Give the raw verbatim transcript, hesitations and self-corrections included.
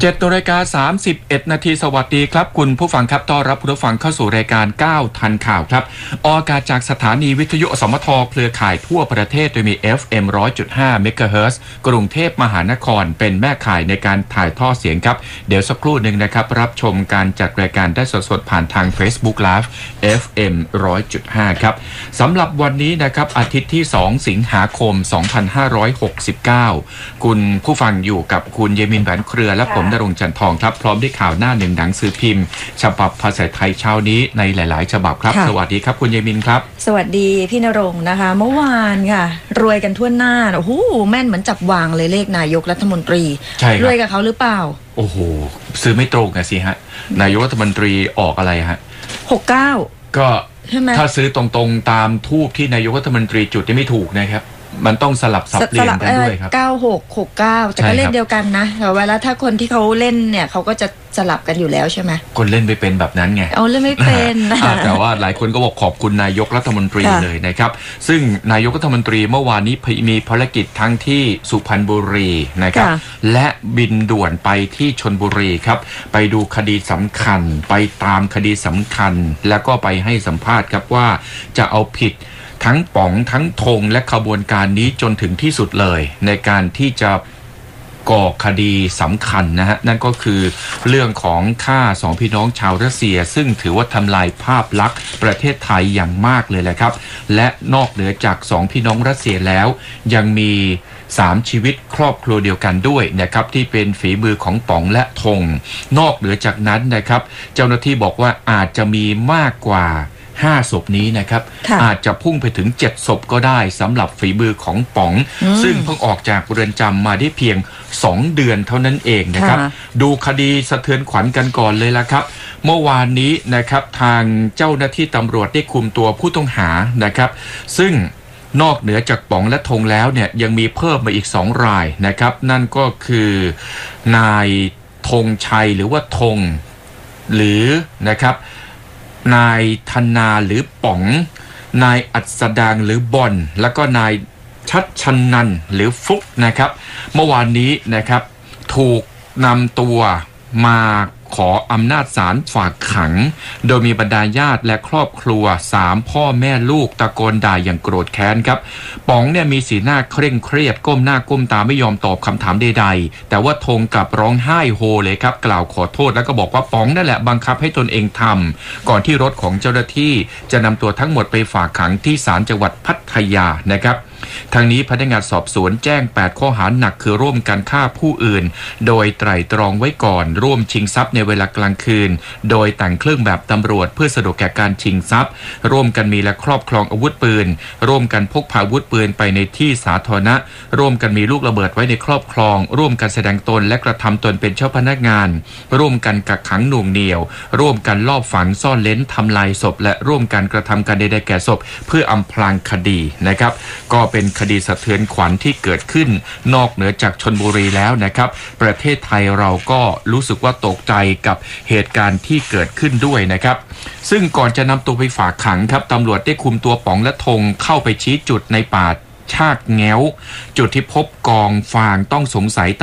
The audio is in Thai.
เจ็ดนาฬิกาสามสิบเอ็ดนาทีสวัสดีครับคุณผู้ฟังครับต้อนรับผู้ฟังเข้าสู่รายการเก้าทันข่าวครับออกอากาศจากสถานีวิทยุอสมทเครือข่ายทั่วประเทศโดยมี เอฟ เอ็ม หนึ่งร้อยจุดห้า เมกะเฮิรตซ์กรุงเทพมหานครเป็นแม่ข่ายในการถ่ายทอดเสียงครับเดี๋ยวสักครู่หนึ่งนะครับรับชมการจัดรายการได้สดๆผ่านทาง Facebook Live เอฟ เอ็ม หนึ่งร้อยจุดห้า ครับสำหรับวันนี้นะครับอาทิตย์ที่สองสิงหาคมสองพันห้าร้อยหกสิบเก้าคุณผู้ฟังอยู่กับคุณเยมินแหวนเครือและผมณรงค์จันทองครับพร้อมด้วยข่าวหน้าหนึ่งหนังสือพิมพ์ฉบับภาษาไทยเช้านี้ในหลายๆฉบับครับสวัสดีครับคุณเยมินครับสวัสดีพี่ณรงค์นะคะเมื่อวานค่ะรวยกันทั่วหน้าโอ้โหแม่นเหมือนจับวางเลยเลขนายกรัฐมนตรีใช่ครับรวยกับเขาหรือเปล่าโอ้โหซื้อไม่ตรงกันสิฮะนายกรัฐมนตรีออกอะไรฮะหกสิบเก้าก็ถ้าซื้อตรงๆตามทูบที่นายกรัฐมนตรีจุดนี่ไม่ถูกนะครับมันต้องสลับสับเปลี่ยนกันด้วยครับเก้าหก หกเก้าแต่ก็เลขเดียวกันนะแต่เวลาถ้าคนที่เขาเล่นเนี่ยเขาก็จะสลับกันอยู่แล้วใช่ไหมคนเล่นไม่เป็นแบบนั้นไงเอาเล่นไม่เป็นแต่ว่าหลายคนก็บอกขอบคุณนายกรัฐมนตรีเลยนะครับซึ่งนายกรัฐมนตรีเมื่อวานนี้มีภารกิจทั้งที่สุพรรณบุรีนะครับและบินด่วนไปที่ชลบุรีครับไปดูคดีสำคัญไปตามคดีสำคัญแล้วก็ไปให้สัมภาษณ์ครับว่าจะเอาผิดทั้งป๋องทั้งธงและขบวนการนี้จนถึงที่สุดเลยในการที่จะก่อคดีสำคัญนะฮะนั่นก็คือเรื่องของฆ่าสองพี่น้องชาวรัสเซียซึ่งถือว่าทำลายภาพลักษณ์ประเทศไทยอย่างมากเลยแหละครับและนอกเหนือจากสองพี่น้องรัสเซียแล้วยังมีสามชีวิตครอบครัวเดียวกันด้วยนะครับที่เป็นฝีมือของป๋องและธงนอกเหนือจากนั้นนะครับเจ้าหน้าที่บอกว่าอาจจะมีมากกว่าห้าศพนี้นะครับอาจจะพุ่งไปถึงเจ็ดศพก็ได้สำหรับฝีมือของป๋องซึ่งเพิ่งออกจากเรือนจำมาได้เพียงสองเดือนเท่านั้นเองนะครับดูคดีสะเทือนขวัญกันก่อนเลยละครับเมื่อวานนี้นะครับทางเจ้าหน้าที่ตำรวจได้คุมตัวผู้ต้องหานะครับซึ่งนอกเหนือจากป๋องและธงแล้วเนี่ยยังมีเพิ่มมาอีกสองรายนะครับนั่นก็คือนายธงชัยหรือว่าธงหรือนะครับนายธนาหรือป๋องนายอัศดางหรือบอลแล้วก็นายชัดชันนันหรือฟุกนะครับเมื่อวานนี้นะครับถูกนำตัวมาขออำนาจศาลฝากขังโดยมีบรรดาญาติและครอบครัวสามพ่อแม่ลูกตะโกนด่าอย่างโกรธแค้นครับป๋องเนี่ยมีสีหน้าเคร่งเครียดก้มหน้าก้มตาไม่ยอมตอบคำถามใดๆแต่ว่าธงกลับร้องไห้โฮเลยครับกล่าวขอโทษแล้วก็บอกว่าป๋องนั่นแหละบังคับให้ตนเองทำก่อนที่รถของเจ้าหน้าที่จะนำตัวทั้งหมดไปฝากขังที่ศาลจังหวัดพัทยานะครับทางนี้พนักงานสอบสวนแจ้งแปดข้อหาหนักคือร่วมกันฆ่าผู้อื่นโดยไตร่ตรองไว้ก่อนร่วมชิงทรัพย์ในเวลากลางคืนโดยแต่งเครื่องแบบตำรวจเพื่อสะดวกแก่การชิงทรัพย์ร่วมกันมีและครอบครองอาวุธปืนร่วมกันพกพาอาวุธปืนไปในที่สาธารณะร่วมกันมีลูกระเบิดไว้ในครอบครองร่วมกันแสดงตนและกระทำตนเป็นเจ้าพนักงานร่วมกันกักขังหน่วงเหนี่ยวร่วมกันลอบฝังซ่อนเร้นทำลายศพและร่วมกันกระทำการใดๆแก่ศพเพื่ออำพรางคดีนะครับก็เป็นคดีสะเทือนขวัญที่เกิดขึ้นนอกเหนือจากชลบุรีแล้วนะครับประเทศไทยเราก็รู้สึกว่าตกใจกับเหตุการณ์ที่เกิดขึ้นด้วยนะครับซึ่งก่อนจะนำตัวไปฝากขังครับตำรวจได้คุมตัวป๋องและธงเข้าไปชี้จุดในป่าชากแง้วจุดที่พบกองฟางต้องสงสัย